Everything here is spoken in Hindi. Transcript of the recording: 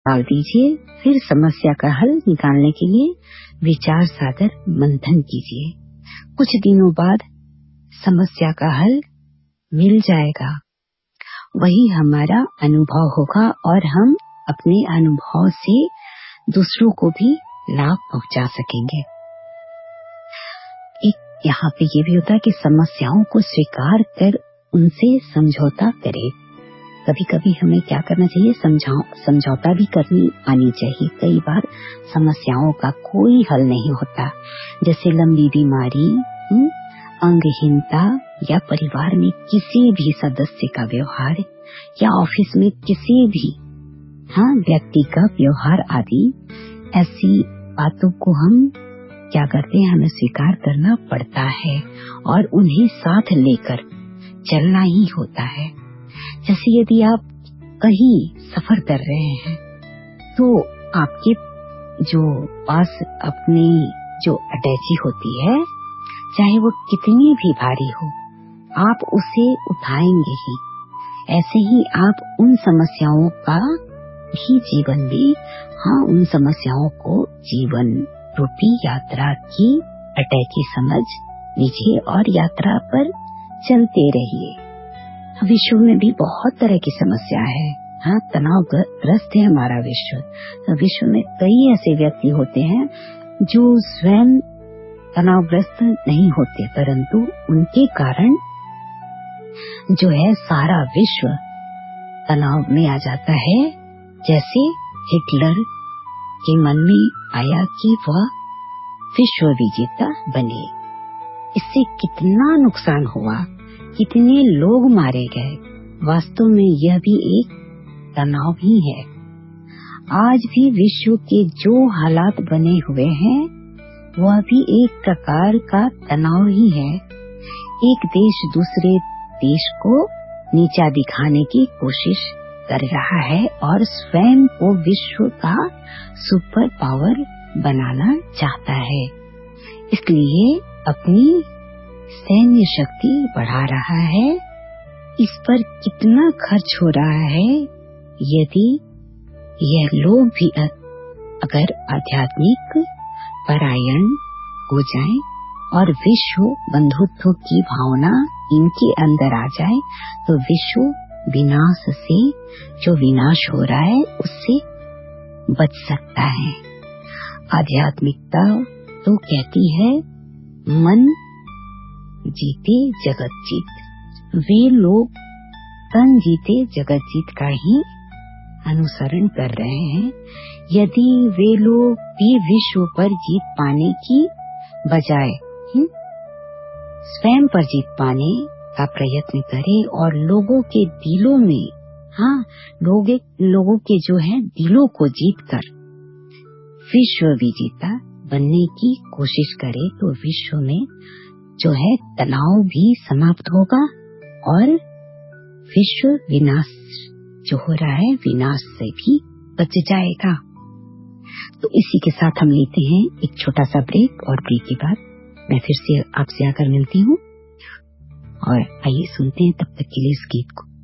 डाल दीजिए। फिर समस्या का हल निकालने के लिए विचार सागर मंथन कीजिए। कुछ दिनों बाद समस्या का हल मिल जाएगा। वही हमारा अनुभव होगा और हम अपने अनुभव से दूसरों को भी लाभ पहुंचा सकेंगे। एक यहाँ पे ये भी होता है कि समस्याओं को स्वीकार कर उनसे समझौता करें। कभी कभी हमें क्या करना चाहिए, समझौता भी करनी आनी चाहिए। कई बार समस्याओं का कोई हल नहीं होता, जैसे लंबी बीमारी, अंगहीनता या परिवार में किसी भी सदस्य का व्यवहार या ऑफिस में किसी भी व्यक्ति का व्यवहार आदि। ऐसी बातों को हम क्या करते हैं, हमें स्वीकार करना पड़ता है और उन्हें साथ लेकर चलना ही होता है। जैसे यदि आप कहीं सफर कर रहे हैं तो आपके जो पास अपनी जो अटैची होती है, चाहे वो कितनी भी भारी हो, आप उसे उठाएंगे ही। ऐसे ही आप उन समस्याओं का भी जीवन में उन समस्याओं को जीवन रूपी यात्रा की अटैची समझ लीजिए और यात्रा पर चलते रहिए। विश्व में भी बहुत तरह की समस्या है। तनावग्रस्त है हमारा विश्व। विश्व में कई ऐसे व्यक्ति होते हैं जो स्वयं तनावग्रस्त नहीं होते, परंतु उनके कारण जो है सारा विश्व तनाव में आ जाता है। जैसे हिटलर के मन में आया कि वह विश्व विजेता बने। इससे कितना नुकसान हुआ, कितने लोग मारे गए। वास्तव में यह भी एक तनाव ही है। आज भी विश्व के जो हालात बने हुए हैं वह भी एक प्रकार का तनाव ही है। एक देश दूसरे देश को नीचा दिखाने की कोशिश कर रहा है और स्वयं को विश्व का सुपर पावर बनाना चाहता है। इसलिए अपनी सैन्य शक्ति बढ़ा रहा है। इस पर कितना खर्च हो रहा है। यदि यह लोग भी अगर आध्यात्मिक परायण हो जाएं और विश्व बंधुत्व की भावना इनके अंदर आ जाए तो विश्व विनाश से, जो विनाश हो रहा है, उससे बच सकता है। आध्यात्मिकता तो कहती है मन जीते जगत जीत। वे लोग तन जीते जगत जीत का ही अनुसरण कर रहे हैं। यदि वे लोग भी विश्व पर जीत पाने की बजाय स्वयं पर जीत पाने का प्रयत्न करें और लोगों के दिलों में लोगों के जो है दिलों को जीतकर विश्व विजेता बनने की कोशिश करे तो विश्व में जो है तनाव भी समाप्त होगा और विश्व विनाश जो हो रहा है विनाश से भी बच जाएगा। तो इसी के साथ हम लेते हैं एक छोटा सा ब्रेक और ब्रेक के बाद मैं फिर से आपसे आकर मिलती हूँ और आइए सुनते हैं तब तक के लिए इस गीत को।